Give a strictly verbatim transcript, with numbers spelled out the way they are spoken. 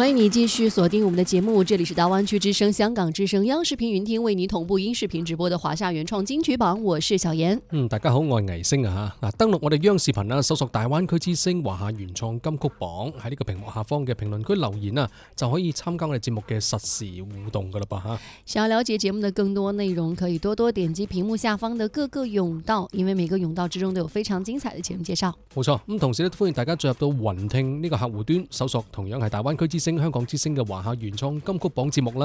欢迎你继續鎖定我們的節目，這裡是大灣區之聲香港之聲央視頻雲聽為你同步音視頻直播的華夏原創金曲榜，我是小妍。 嗯，大家好，我係倪星啊吓。嗱，登錄我哋央視頻啦，搜索大灣區之聲華夏原創金曲榜，喺呢個屏幕下方嘅評論區留言啊，就可以參加我哋節目嘅實時互動噶啦噃吓。 想要了解節目的更多內容，可以多多點擊屏幕下方的各個甬道，因為每個甬道之中都有非常精彩的節目介紹。 冇錯，咁同時咧歡迎大家進入到雲聽呢個客戶端，搜索同樣係大灣區之聲香港之聲嘅華夏原創金曲榜節目啦。